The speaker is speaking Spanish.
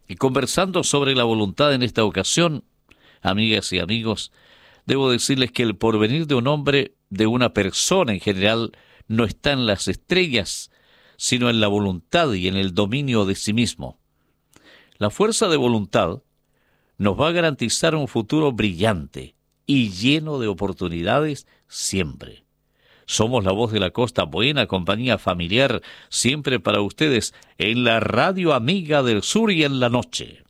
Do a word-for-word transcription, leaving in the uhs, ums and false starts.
Y conversando sobre la voluntad en esta ocasión, amigas y amigos, debo decirles que el porvenir de un hombre, de una persona en general, no está en las estrellas, sino en la voluntad y en el dominio de sí mismo. La fuerza de voluntad nos va a garantizar un futuro brillante y lleno de oportunidades siempre. Somos la voz de la costa, buena compañía familiar, siempre para ustedes, en la radio amiga del sur y en la noche.